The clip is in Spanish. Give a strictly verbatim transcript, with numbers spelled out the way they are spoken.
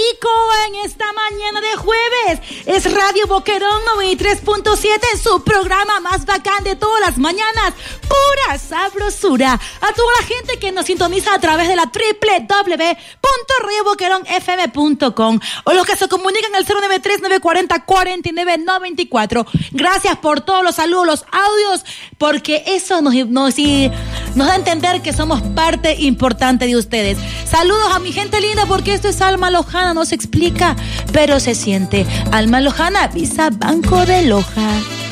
rico en esta mañana de jueves. Es Radio Boquerón noventa y tres punto siete en su programa más bacán de todas las mañanas. Pura sabrosura. A toda la gente que nos sintoniza a través de la doble u doble u doble u punto radio boquerón f m punto com o los que se comunican al cero nueve tres, nueve cuatro cero, cuatro nueve nueve cuatro. Gracias por todos los saludos, los audios, porque eso nos, nos, nos da a entender que somos parte importante de ustedes. Saludos a mi gente linda, porque esto es Alma Lojana, no se explica, pero se siente. Alma Lojana, Visa Banco de Loja.